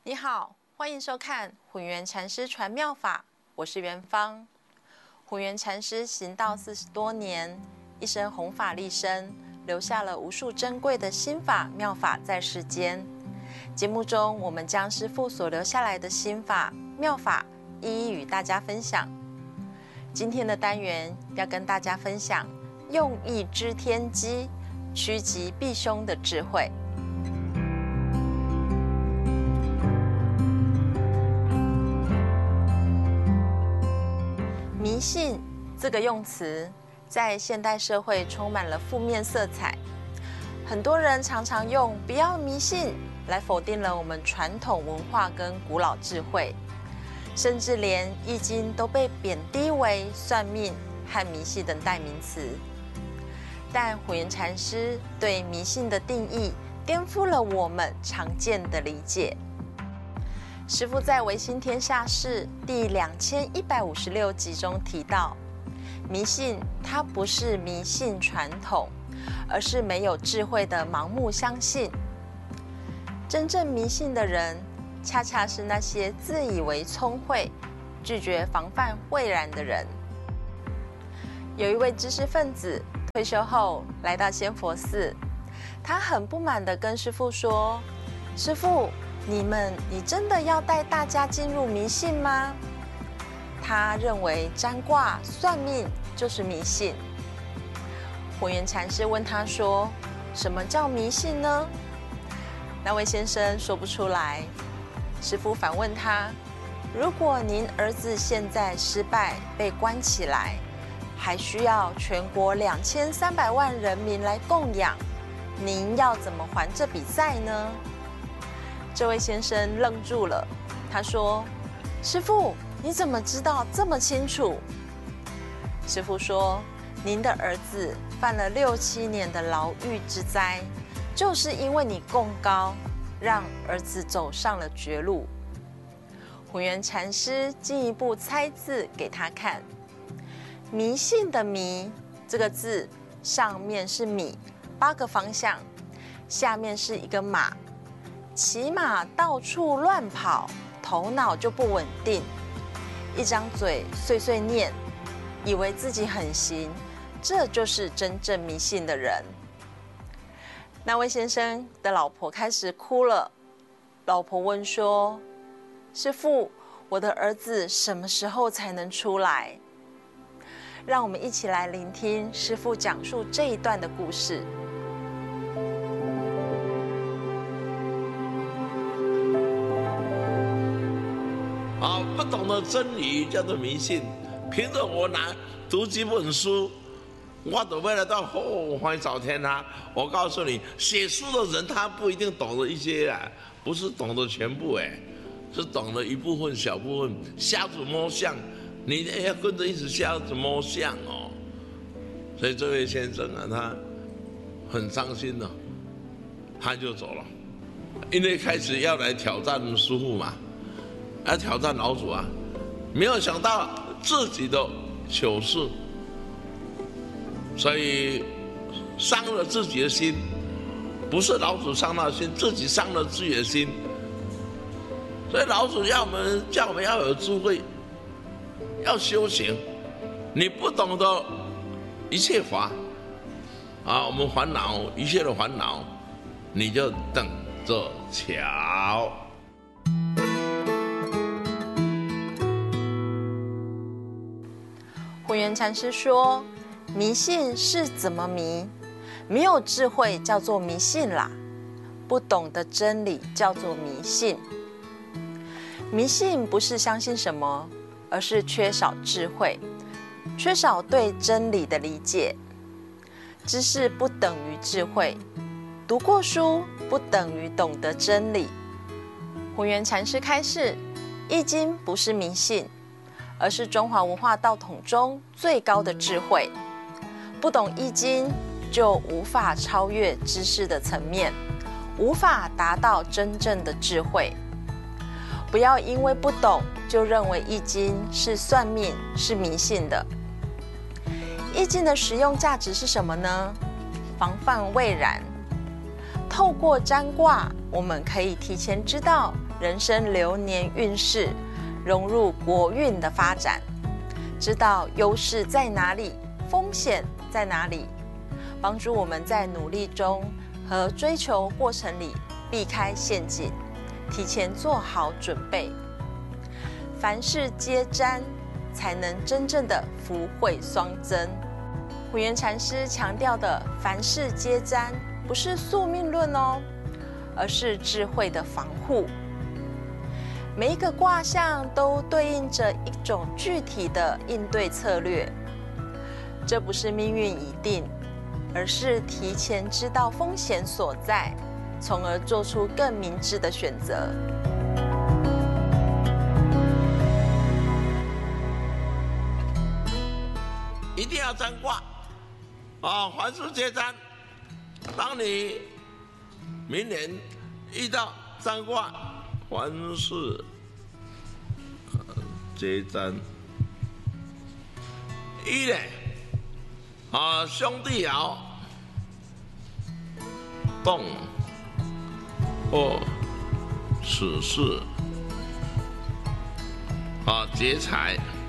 你好，欢迎收看混元禅师传妙法，我是元芳。混元禅师行道40多年，一生弘法利生，留下了无数珍贵的心法妙法在世间。节目中，我们将师父所留下来的心法妙法一一与大家分享。今天的单元要跟大家分享用意知天机，趋吉避凶的智慧。迷信这个用词在现代社会充满了负面色彩，很多人常常用不要迷信来否定了我们传统文化跟古老智慧，甚至连易经都被贬低为算命和迷信等代名词。但混元禅师对迷信的定义颠覆了我们常见的理解。师父在《维新天下事》第2156集中提到，迷信它不是迷信传统，而是没有智慧的盲目相信。真正迷信的人，恰恰是那些自以为聪慧、拒绝防范未然的人。有一位知识分子退休后来到仙佛寺，他很不满地跟师父说：“师父，你真的要带大家进入迷信吗？”他认为占卦算命就是迷信。混元禅师问他说：“什么叫迷信呢？”那位先生说不出来。师父反问他：“如果您儿子现在失败被关起来，还需要全国2300万人民来供养，您要怎么还这笔债呢？”这位先生愣住了，他说：“师父，你怎么知道这么清楚？”师父说：“您的儿子犯了6、7年的牢狱之灾，就是因为你供高，让儿子走上了绝路。”混元禅师进一步猜字给他看，迷信的迷这个字上面是米8个方向，下面是一个马，骑马到处乱跑，头脑就不稳定，一张嘴碎碎念，以为自己很行，这就是真正迷信的人。那位先生的老婆开始哭了，老婆问说：“师父，我的儿子什么时候才能出来？”让我们一起来聆听师父讲述这一段的故事。 不懂得真理叫做迷信。凭着我读几本书，我都为了到欢迎找天啊！我告诉你，写书的人他不一定懂得一些啊，不是懂得全部是懂得一部分小部分。瞎子摸象，你也要跟着一起瞎子摸象哦。所以这位先生啊，他很伤心了，他就走了，因为开始要来挑战师父嘛。要挑战老祖啊，没有想到自己的糗事，所以伤了自己的心，不是老祖伤了心，自己伤了自己的心。所以老祖叫我们要有智慧，要修行。你不懂得一切法我们烦恼一切的烦恼，你就等着瞧。 混元禅师说：“迷信是怎么迷？没有智慧叫做迷信啦，不懂得真理叫做迷信。迷信不是相信什么，而是缺少智慧，缺少对真理的理解。知识不等于智慧，读过书不等于懂得真理。”混元禅师开示，《易经》不是迷信，而是中华文化道统中最高的智慧。不懂易经，就无法超越知识的层面，无法达到真正的智慧。不要因为不懂，就认为易经是算命，是迷信的。易经的实用价值是什么呢？防范未然。 透过占卦，我们可以提前知道人生流年运势，融入国运的发展，知道优势在哪里，风险在哪里，帮助我们在努力中和追求过程里避开陷阱，提前做好准备。凡事皆占，才能真正的福慧双增。虎元禅师强调的凡事皆占，不是宿命论哦，而是智慧的防护。每一个卦象都对应着一种具体的应对策略，这不是命运已定，而是提前知道风险所在，从而做出更明智的选择。 一定要占卦啊！凡事皆占。当你明年遇到占卦，凡事皆占。一呢，兄弟爻动或死事劫财。